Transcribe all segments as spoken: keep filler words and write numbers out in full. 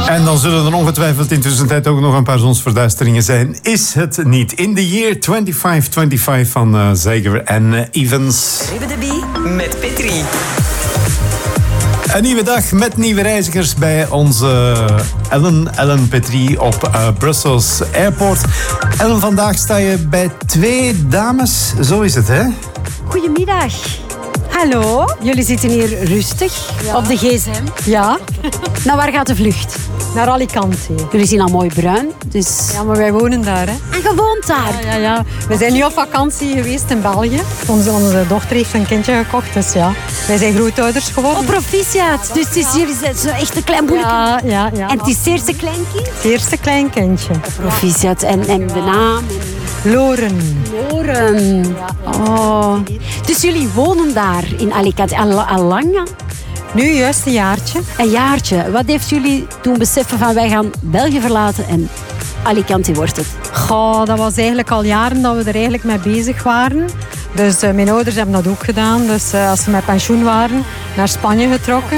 En dan zullen er ongetwijfeld intussen tijd ook nog een paar zonsverduisteringen zijn. Is het niet? In the Year twenty-five twenty-five van uh, Zager en uh, Evans. Ribe de Bie met Petri. Een nieuwe dag met nieuwe reizigers bij onze Ellen, Ellen Petri op uh, Brussels Airport. Ellen, vandaag sta je bij twee dames. Zo is het, hè? Goedemiddag. Hallo. Jullie zitten hier rustig Ja. op de gsm. Ja, Nou, waar gaat de vlucht? naar Alicante. Jullie zien al mooi bruin, dus... Ja, maar wij wonen daar, hè. En je woont daar. Ja, ja, ja. We zijn nu op vakantie geweest in België. Onze, onze dochter heeft een kindje gekocht, dus ja. Wij zijn grootouders geworden. Oh, proficiat. Dus het is, jullie zijn zo echt een klein boeletje. Ja, ja, ja. En het is het eerste kleinkind? Het eerste kleinkindje. Proficiat. En, en de naam? Loren. Loren. Oh. Dus jullie wonen daar in Alicante al, al lang? Ja? Nu juist een jaartje. Een jaartje. Wat heeft jullie toen beseffen van wij gaan België verlaten en Alicante wordt het? Goh, dat was eigenlijk al jaren dat we er eigenlijk mee bezig waren. Dus uh, mijn ouders hebben dat ook gedaan. Dus uh, als ze met pensioen waren, naar Spanje getrokken.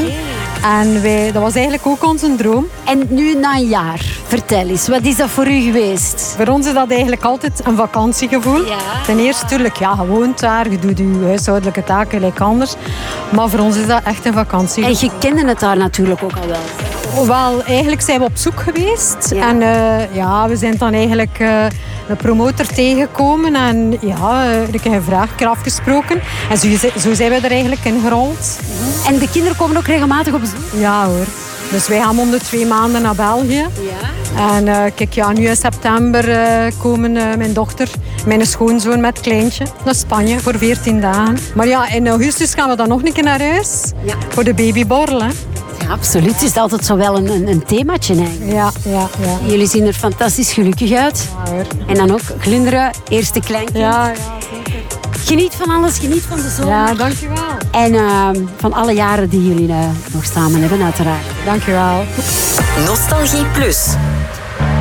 En wij, dat was eigenlijk ook onze droom. En nu na een jaar, vertel eens, wat is dat voor u geweest? Voor ons is dat eigenlijk altijd een vakantiegevoel. Ja. Ten eerste, natuurlijk, ja, je woont daar, je doet je huishoudelijke taken gelijk anders. Maar voor ons is dat echt een vakantiegevoel. En je kende het daar natuurlijk ook al wel. Wel, eigenlijk zijn we op zoek geweest. Ja. En uh, ja, we zijn dan eigenlijk uh, een promotor tegengekomen. En ja, uh, ik heb gevraagd, ik heb afgesproken. En zo, zo zijn we er eigenlijk in gerold. En de kinderen komen ook regelmatig op bezoek? Ja hoor. Dus wij gaan om de twee maanden naar België. Ja. En uh, kijk, ja, nu in september uh, komen uh, mijn dochter, mijn schoonzoon met kleintje naar Spanje voor veertien dagen. Maar ja, in augustus gaan we dan nog een keer naar huis. Ja. Voor de babyborrel, hè. Ja, absoluut. Het is altijd zo wel een, een, een themaatje eigenlijk. Ja, ja, ja. Jullie zien er fantastisch gelukkig uit. Ja, hoor. En dan ook glunderen, eerste kleinkind. Ja, ja, zeker. Geniet van alles, geniet van de zon. Ja, dankjewel. En uh, van alle jaren die jullie uh, nog samen hebben, uiteraard. Dankjewel. Nostalgie Plus.